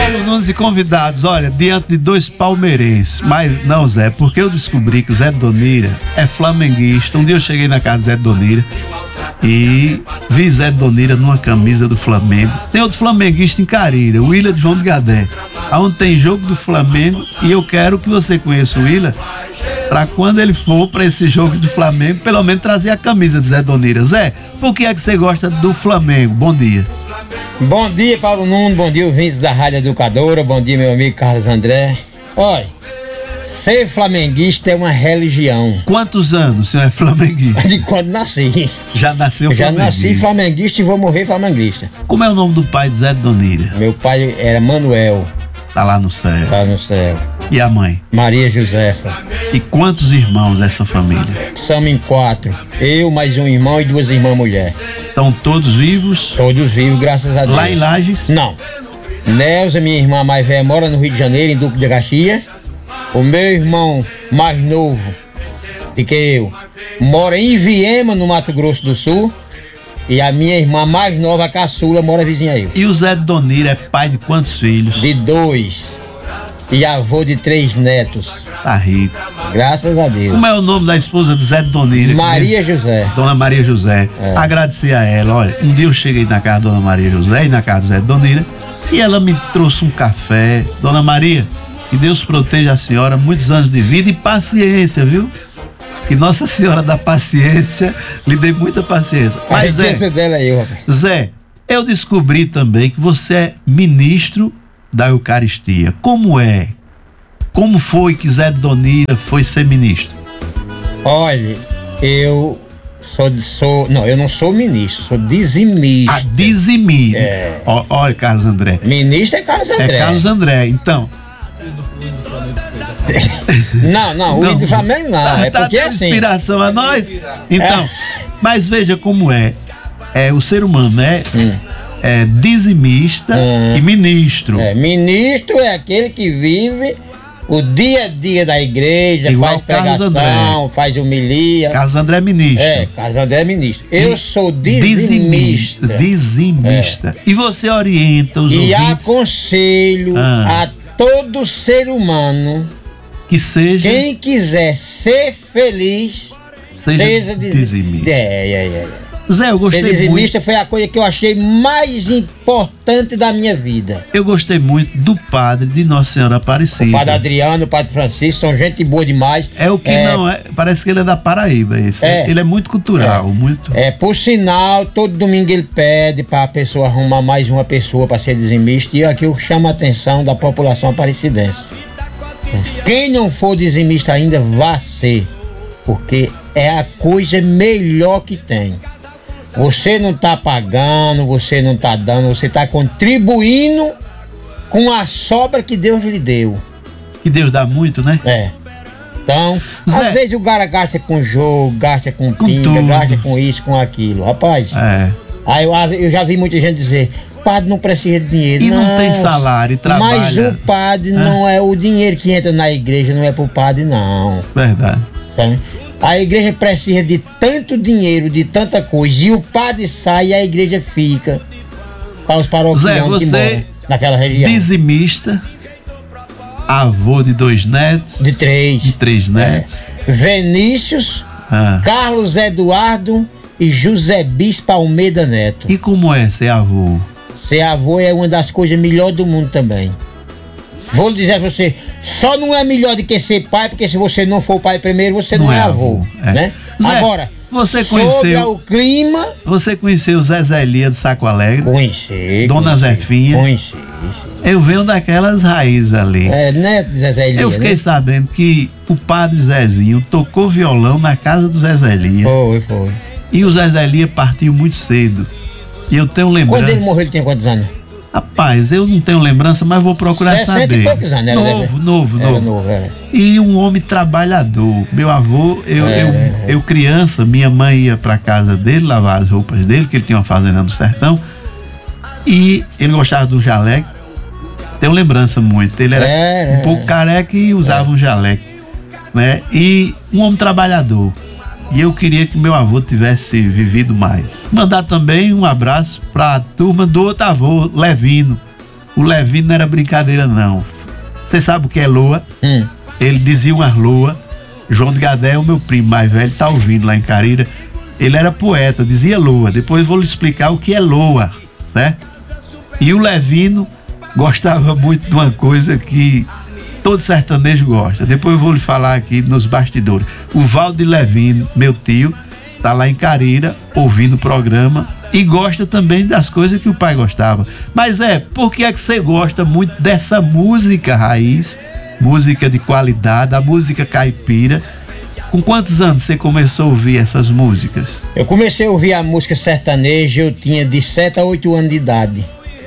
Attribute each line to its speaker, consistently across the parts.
Speaker 1: Paulo Nunes e convidados, olha, diante de dois palmeirenses. Mas não, Zé, porque eu descobri que Zé Donira é flamenguista. Um dia eu cheguei na casa de Zé Donira e vi Zé Donira numa camisa do Flamengo. Tem outro flamenguista em Carira, o Willian de João de Gadé, onde tem jogo do Flamengo, e eu quero que você conheça o Willian para quando ele for para esse jogo do Flamengo, pelo menos trazer a camisa de Zé Donira. Zé, por que é que você gosta do Flamengo? Bom dia.
Speaker 2: Bom dia, Paulo Nunes, bom dia, ouvintes da Rádio Educadora, bom dia, meu amigo Carlos André. Olha, ser flamenguista é uma religião.
Speaker 1: Quantos anos o senhor é flamenguista?
Speaker 2: De quando nasci.
Speaker 1: Já nasceu flamenguista?
Speaker 2: Já nasci flamenguista e vou morrer flamenguista.
Speaker 1: Como é o nome do pai de Zé Donira?
Speaker 2: Meu pai era Manuel.
Speaker 1: Tá lá no céu.
Speaker 2: Tá no céu.
Speaker 1: E a mãe?
Speaker 2: Maria Josefa.
Speaker 1: E quantos irmãos essa família?
Speaker 2: Somos em 4. Eu, mais um irmão e 2 irmãs mulheres.
Speaker 1: Estão todos vivos?
Speaker 2: Todos vivos, graças a Deus.
Speaker 1: Lá em Lages?
Speaker 2: Não. Nelza, minha irmã mais velha, mora no Rio de Janeiro, em Duque de Caxias. O meu irmão mais novo do que eu mora em Viema, no Mato Grosso do Sul. E a minha irmã mais nova, a caçula, mora vizinha eu.
Speaker 1: E o Zé Donira é pai de quantos filhos?
Speaker 2: De 2. E avô de 3 netos.
Speaker 1: Tá rico.
Speaker 2: Graças a Deus.
Speaker 1: Como é o nome da esposa de Zé Donira?
Speaker 2: Maria José.
Speaker 1: Dona Maria José. É. Agradecer a ela. Olha, um dia eu cheguei na casa da Dona Maria José e na casa de Zé Donira e ela me trouxe um café. Dona Maria, que Deus proteja a senhora, muitos anos de vida e paciência, viu? Que Nossa Senhora da Paciência lhe dê muita paciência.
Speaker 2: Mas Zé, dela é eu, rapaz.
Speaker 1: Zé, eu descobri também que você é ministro da Eucaristia. Como é? Como foi que Zé Donira foi ser ministro?
Speaker 2: Olha, eu eu não sou ministro, sou dizimista.
Speaker 1: Ah, dizimista.
Speaker 2: É.
Speaker 1: Olha, Carlos André.
Speaker 2: Ministro é Carlos André.
Speaker 1: É Carlos André, então.
Speaker 2: Não, o hino do Flamengo não. É porque é assim.
Speaker 1: Inspiração a nós. Então, mas veja como é. O ser humano, né? É dizimista e ministro.
Speaker 2: Ministro é aquele que vive o dia a dia da igreja,
Speaker 1: igual
Speaker 2: faz pregação, faz homilia.
Speaker 1: Carlos André é ministro.
Speaker 2: Carlos André é ministro. Eu sou dizimista.
Speaker 1: Dizimista. E você orienta os ouvintes?
Speaker 2: E aconselho a todo ser humano
Speaker 1: que seja,
Speaker 2: quem quiser ser feliz, seja
Speaker 1: dizimista. Zé, eu gostei muito. Ser
Speaker 2: dizimista foi a coisa que eu achei mais importante da minha vida.
Speaker 1: Eu gostei muito do padre de Nossa Senhora Aparecida.
Speaker 2: O padre Adriano, o padre Francisco, são gente boa demais.
Speaker 1: É o que não é, parece que ele é da Paraíba, esse. Ele é muito cultural, muito.
Speaker 2: Por sinal, todo domingo ele pede para a pessoa arrumar mais uma pessoa para ser dizimista, e aqui eu chamo a atenção da população aparecidense. Quem não for dizimista ainda, vá ser, porque é a coisa melhor que tem. Você não está pagando, você não está dando, você está contribuindo com a sobra que Deus lhe deu.
Speaker 1: Que Deus dá muito, né?
Speaker 2: Então, Zé, às vezes o cara gasta com jogo, gasta com pinga,
Speaker 1: tudo.
Speaker 2: Gasta com isso, com aquilo. Rapaz, aí eu já vi muita gente dizer, padre não precisa de dinheiro.
Speaker 1: E não tem salário, trabalha.
Speaker 2: Mas o padre não é o dinheiro que entra na igreja, não é pro padre, não.
Speaker 1: Verdade.
Speaker 2: Sabe? A igreja precisa de tanto dinheiro, de tanta coisa, e o padre sai e a igreja fica para os paroquianos que moram naquela região.
Speaker 1: Dizimista, avô de 2 netos.
Speaker 2: De 3.
Speaker 1: De 3 netos.
Speaker 2: Vinícius, Carlos Eduardo e José Bispo Almeida Neto.
Speaker 1: E como é ser avô?
Speaker 2: Ser avô é uma das coisas melhores do mundo também. Vou dizer a você, só não é melhor do que ser pai, porque se você não for pai primeiro, você não é avô, né?
Speaker 1: Zé,
Speaker 2: agora,
Speaker 1: você
Speaker 2: sobre o clima...
Speaker 1: Você conheceu o Zezé Lia de Saco Alegre?
Speaker 2: Conheci.
Speaker 1: Dona Zefinha?
Speaker 2: Conheci.
Speaker 1: Eu venho daquelas raízes ali.
Speaker 2: Neto de Zezé Lia.
Speaker 1: Eu fiquei sabendo que o padre Zezinho tocou violão na casa do Zezé Lia.
Speaker 2: Foi.
Speaker 1: E o Zezé Lia partiu muito cedo. E eu tenho lembrança...
Speaker 2: Quando ele morreu, ele tinha quantos anos?
Speaker 1: Rapaz, eu não tenho lembrança, mas vou procurar
Speaker 2: 60
Speaker 1: saber.
Speaker 2: E poucos anos,
Speaker 1: novo. E um homem trabalhador. Meu avô, eu criança, minha mãe ia pra casa dele, lavar as roupas dele, que ele tinha uma fazenda no sertão. E ele gostava do jaleco. Tenho lembrança muito. Ele era um pouco careca e usava um jaleco, né? E um homem trabalhador. E eu queria que meu avô tivesse vivido mais. Mandar também um abraço pra turma do outro avô, Levino, o Levino não era brincadeira, não. Você sabe o que é loa? Ele dizia umas loa. João de Gadel, meu primo mais velho, tá ouvindo lá em Carira. Ele era poeta, dizia loa. Depois eu vou lhe explicar o que é loa, certo? E o Levino gostava muito de uma coisa que todo sertanejo gosta. Depois eu vou lhe falar aqui nos bastidores. O Valdir Levino, meu tio, tá lá em Carira, ouvindo o programa e gosta também das coisas que o pai gostava. Mas por que é que você gosta muito dessa música raiz, música de qualidade, a música caipira? Com quantos anos você começou a ouvir essas músicas?
Speaker 2: Eu comecei a ouvir a música sertaneja, eu tinha de 7 a 8 anos de idade.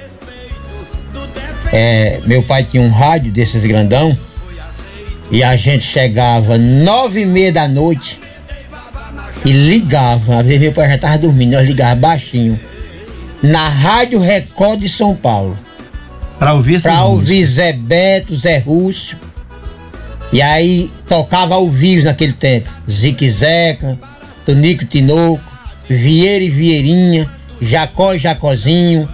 Speaker 2: Meu pai tinha um rádio desses grandão e a gente chegava 9h30 da noite e ligava. Às vezes meu pai já estava dormindo, nós ligávamos baixinho na Rádio Record de São Paulo
Speaker 1: para ouvir essas
Speaker 2: músicas. Ouvir
Speaker 1: Zé
Speaker 2: Beto, Zé Rússio. E aí tocava ao vivo naquele tempo Zique Zeca, Tonico Tinoco, Vieira e Vieirinha, Jacó e Jacozinho,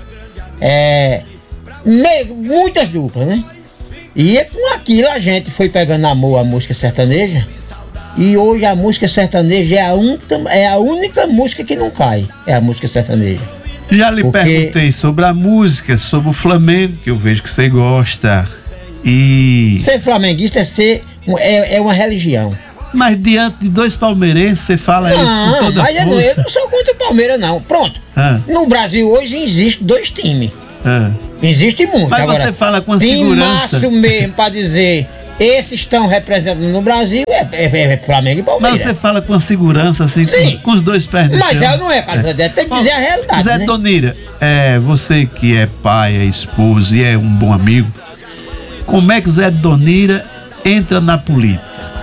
Speaker 2: muitas duplas, né? E com aquilo a gente foi pegando amor à música sertaneja. E hoje a música sertaneja é a única música que não cai. É a música sertaneja.
Speaker 1: Já lhe perguntei sobre a música, sobre o Flamengo, que eu vejo que você gosta. E
Speaker 2: ser flamenguista é uma religião.
Speaker 1: Mas diante de dois palmeirenses você fala isso com toda
Speaker 2: mas
Speaker 1: força.
Speaker 2: Eu não sou contra o Palmeiras, não. Pronto. No Brasil hoje existe 2 times. Existe muito.
Speaker 1: Mas
Speaker 2: agora,
Speaker 1: você fala com a segurança.
Speaker 2: Tem mesmo pra dizer, esses estão representando no Brasil, é Flamengo e Palmeiras.
Speaker 1: Mas você fala com a segurança, assim, com os dois pés no chão.
Speaker 2: Mas não é, cara. Tem que dizer a realidade.
Speaker 1: Zé Donira, você que é pai, é esposo e é um bom amigo, como é que Zé Donira entra na política?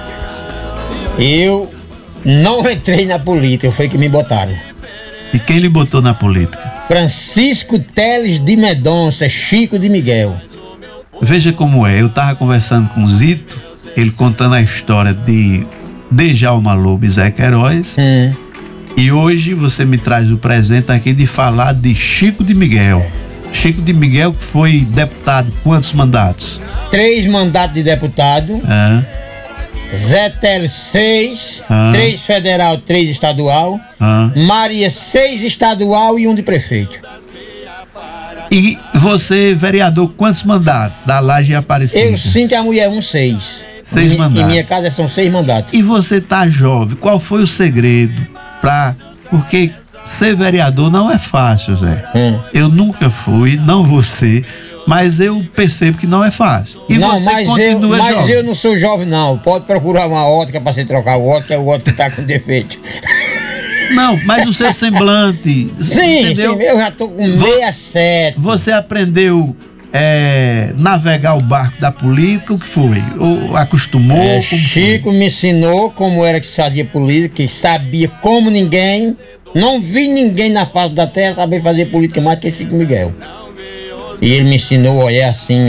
Speaker 2: Eu não entrei na política, foi que me botaram.
Speaker 1: E quem lhe botou na política? Francisco
Speaker 2: Teles de Mendonça, Chico de Miguel.
Speaker 1: Veja como é, eu tava conversando com o Zito, ele contando a história de Djalma Lobo e Zé Queiroz. E hoje você me traz o presente aqui de falar de Chico de Miguel. Chico de Miguel, que foi deputado, quantos mandatos?
Speaker 2: 3 mandatos de deputado. Zé Teles 6, 3 federal, 3 estadual. Maria 6 estadual e 1 de prefeito.
Speaker 1: E você, vereador, quantos mandatos da Laje Aparecida?
Speaker 2: Eu sinto a mulher 6.
Speaker 1: 6 mandatos.
Speaker 2: Em minha casa são 6 mandatos.
Speaker 1: E você tá jovem, qual foi o segredo porque ser vereador não é fácil, Zé. Eu nunca fui, não vou ser, mas eu percebo que não é fácil. E
Speaker 2: não,
Speaker 1: você continua jovem.
Speaker 2: Mas eu não sou jovem, não. Pode procurar uma ótica para você trocar o ótica, é o ótica que tá com defeito.
Speaker 1: Não, mas o seu semblante.
Speaker 2: Sim, eu já tô com 67.
Speaker 1: Você aprendeu navegar o barco da política, o que foi? Ou acostumou?
Speaker 2: Chico me ensinou como era que se fazia política, que sabia como ninguém. Não vi ninguém na face da terra saber fazer política mais do que Chico Miguel. E ele me ensinou, olha, assim.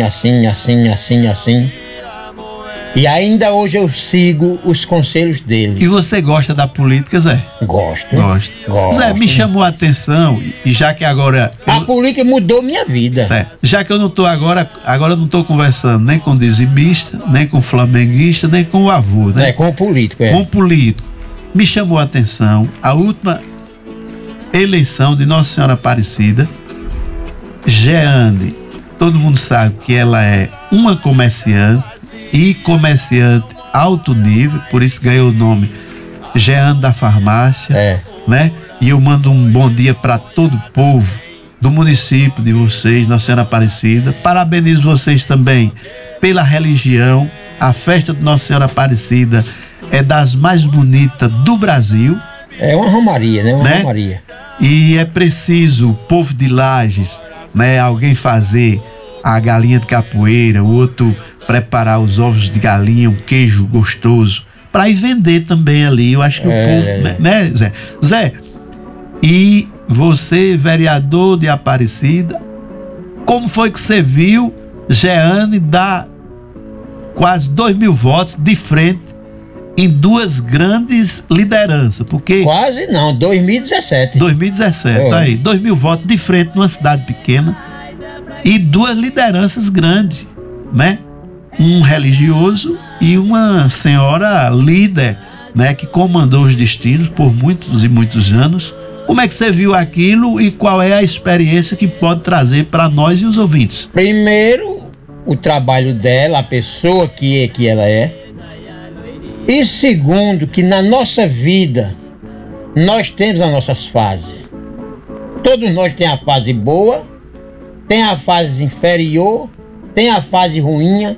Speaker 2: E ainda hoje eu sigo os conselhos dele.
Speaker 1: E você gosta da política, Zé?
Speaker 2: Gosto.
Speaker 1: Zé, me chamou a atenção, e já que agora...
Speaker 2: A política mudou minha vida.
Speaker 1: Certo. Já que eu não tô agora eu não tô conversando nem com dizimista, nem com flamenguista, nem com o avô, né?
Speaker 2: Com o político,
Speaker 1: Com o político. Me chamou a atenção a última eleição de Nossa Senhora Aparecida. Jeane, todo mundo sabe que ela é uma comerciante alto nível, por isso ganhou o nome Jeane da Farmácia, né? E eu mando um bom dia para todo o povo do município de vocês, Nossa Senhora Aparecida. Parabenizo vocês também pela religião. A festa de Nossa Senhora Aparecida é das mais bonitas do Brasil.
Speaker 2: É uma romaria, né? Uma romaria.
Speaker 1: E é preciso o povo de Lages, né? Alguém fazer a galinha de capoeira, o outro preparar os ovos de galinha, um queijo gostoso, para ir vender também ali. Eu acho que o povo, né, Zé? Zé, e você, vereador de Aparecida, como foi que você viu Jeane dar quase 2.000 votos de frente em 2 grandes lideranças? Porque
Speaker 2: quase não, 2017.
Speaker 1: 2017, aí, 2.000 votos de frente numa cidade pequena. E duas lideranças grandes, né? Um religioso e uma senhora líder, né? Que comandou os destinos por muitos e muitos anos. Como é que você viu aquilo e qual é a experiência que pode trazer para nós e os ouvintes?
Speaker 2: Primeiro, o trabalho dela, a pessoa que ela é. E segundo, que na nossa vida nós temos as nossas fases. Todos nós temos a fase boa, tem a fase inferior, tem a fase ruim.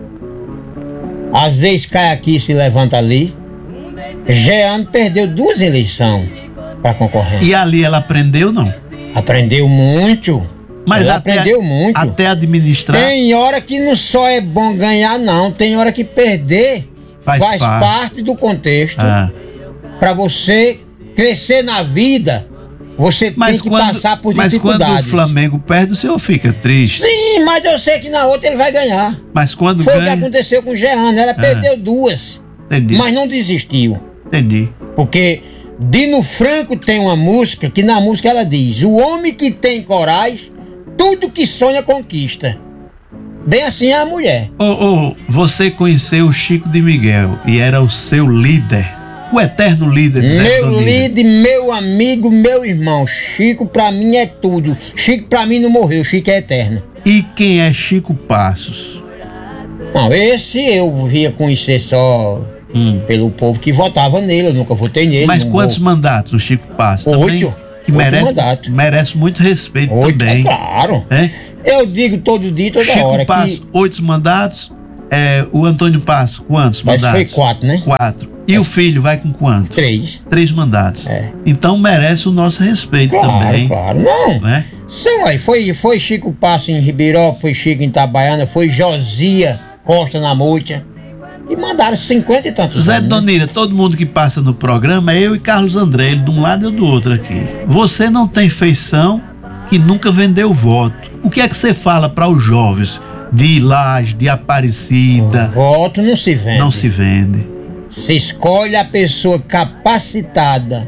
Speaker 2: Às vezes cai aqui e se levanta ali. Jeane perdeu 2 eleições para concorrente.
Speaker 1: E ali ela aprendeu, não?
Speaker 2: Aprendeu muito.
Speaker 1: Mas
Speaker 2: ela aprendeu muito.
Speaker 1: Até administrar.
Speaker 2: Tem hora que não só é bom ganhar, não. Tem hora que perder faz parte do contexto. Para você crescer na vida, você tem que passar por dificuldades.
Speaker 1: Mas quando o Flamengo perde, o senhor fica triste.
Speaker 2: Sim, mas eu sei que na outra ele vai ganhar.
Speaker 1: Mas quando
Speaker 2: Foi o que aconteceu com Jeane. Ela perdeu 2.
Speaker 1: Entendi.
Speaker 2: Mas não desistiu.
Speaker 1: Entendi.
Speaker 2: Porque Dino Franco tem uma música que na música ela diz: o homem que tem coragem, tudo que sonha conquista. Bem assim é a mulher.
Speaker 1: Você conheceu o Chico de Miguel e era o seu líder, o eterno líder de Zé Donira.
Speaker 2: Meu líder, meu amigo, meu irmão. Chico pra mim é tudo. Chico pra mim não morreu, Chico é eterno.
Speaker 1: E quem é Chico Passos?
Speaker 2: Não, esse eu via conhecer só pelo povo que votava nele, eu nunca votei nele.
Speaker 1: Mas quantos mandatos o Chico Passos?
Speaker 2: 8.
Speaker 1: Que merece muito respeito
Speaker 2: 8,
Speaker 1: também.
Speaker 2: É claro.
Speaker 1: É?
Speaker 2: Eu digo todo dia, toda
Speaker 1: Chico
Speaker 2: hora.
Speaker 1: Chico Passos, 8 mandatos. O Antônio Passos, quantos
Speaker 2: mandatos?
Speaker 1: Mas
Speaker 2: foi 4, né?
Speaker 1: 4. E o filho vai com quantos?
Speaker 2: 3.
Speaker 1: 3 mandatos. Então merece o nosso respeito também.
Speaker 2: Claro. Não.
Speaker 1: Né?
Speaker 2: Sim, aí foi Chico Passos em Ribeirão, foi Chico em Itabaiana, foi Josia Costa na Moita. E mandaram 50 e tantos
Speaker 1: Zé
Speaker 2: anos,
Speaker 1: Donira, todo mundo que passa no programa é eu e Carlos André, ele de um lado e eu do outro aqui. Você não tem feição que nunca vendeu voto. O que é que você fala para os jovens de Laje, de Aparecida?
Speaker 2: O voto não se vende.
Speaker 1: Não se vende.
Speaker 2: Se escolhe a pessoa capacitada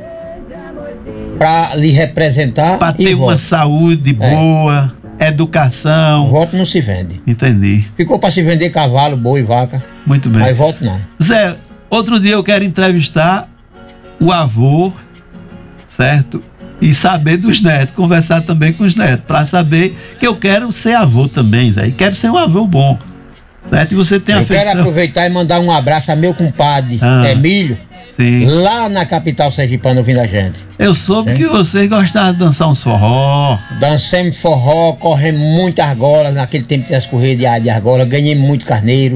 Speaker 2: para lhe representar.
Speaker 1: Para ter uma saúde boa, educação.
Speaker 2: O voto não se vende.
Speaker 1: Entendi.
Speaker 2: Ficou para se vender cavalo, boi e vaca.
Speaker 1: Muito bem.
Speaker 2: Mas voto não.
Speaker 1: Zé, outro dia eu quero entrevistar o avô, certo? E saber dos netos, conversar também com os netos, para saber que eu quero ser avô também, Zé. E quero ser um avô bom, certo? E você tem a feição.
Speaker 2: Eu quero aproveitar e mandar um abraço a meu compadre, Emílio.
Speaker 1: Sim.
Speaker 2: Lá na capital sergipana ouvindo a gente.
Speaker 1: Eu soube que você gostava de dançar uns forró.
Speaker 2: Dancemos forró, corremos muita argola. Naquele tempo tinha as corridas de argola, ganhei muito carneiro.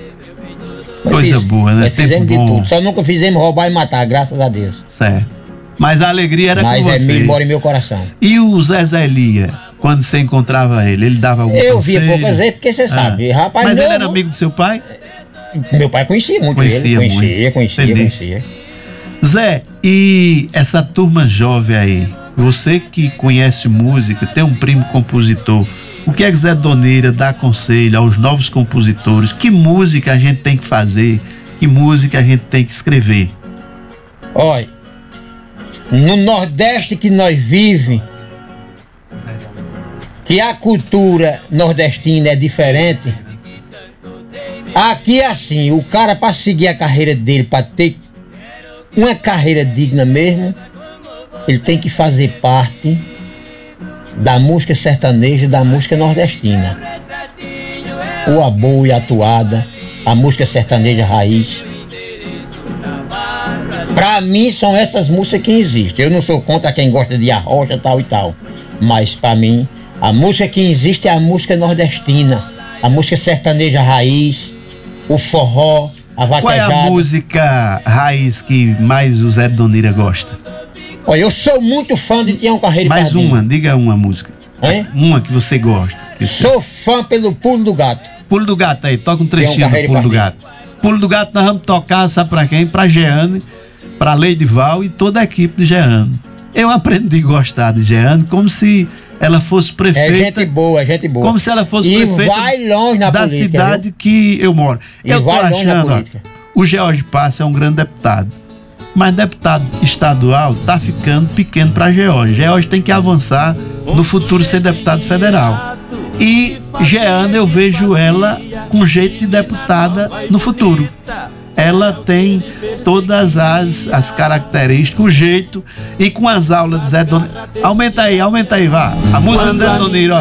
Speaker 1: Coisa boa, né?
Speaker 2: Fizemos de tudo. Só nunca fizemos roubar e matar, graças a Deus.
Speaker 1: Certo. Mas a alegria era com você.
Speaker 2: Mas Emílio mora em meu coração.
Speaker 1: E o Zé Elia, quando você encontrava ele dava algum conselho?
Speaker 2: Eu via poucas vezes, porque você sabe, rapaz.
Speaker 1: Mas ele era amigo do seu pai?
Speaker 2: Meu pai conhecia muito ele. Conhecia.
Speaker 1: Zé, e essa turma jovem aí, você que conhece música, tem um primo compositor, o que é que Zé Donira dá conselho aos novos compositores? Que música a gente tem que fazer? Que música a gente tem que escrever?
Speaker 2: Olha, no Nordeste que nós vivemos, que a cultura nordestina é diferente, aqui é assim, o cara para seguir a carreira dele, para ter uma carreira digna mesmo, ele tem que fazer parte da música sertaneja, da música nordestina. O aboio e a toada, a música sertaneja raiz. Pra mim são essas músicas que existem. Eu não sou contra quem gosta de arrocha, tal e tal. Mas pra mim, a música que existe é a música nordestina, a música sertaneja raiz, o forró, a vaquejada.
Speaker 1: Qual é a música raiz que mais o Zé Donira gosta?
Speaker 2: Olha, eu sou muito fã de Tião Carreiro.
Speaker 1: Mais uma, diga uma música. Uma que você gosta.
Speaker 2: Sou fã pelo Pulo do Gato.
Speaker 1: Pulo do Gato aí, toca um trechinho do Pulo do Gato. Pulo do Gato nós vamos tocar, sabe pra quem? Pra Jeane, pra Leidival e toda a equipe de Jeane. Eu aprendi a gostar de Jeane como se ela fosse prefeita.
Speaker 2: É gente boa, gente boa.
Speaker 1: Como se ela fosse prefeita
Speaker 2: vai longe na
Speaker 1: da
Speaker 2: política,
Speaker 1: cidade
Speaker 2: viu?
Speaker 1: que eu moro. Eu tô achando, o George Passos é um grande deputado. Mas deputado estadual tá ficando pequeno para George. George tem que avançar no futuro ser deputado federal. E Jeana, eu vejo ela com jeito de deputada no futuro. Ela tem todas as características, o jeito, e com as aulas de Zé Donir. Aumenta aí, vá. A música de Zé Donir, ó.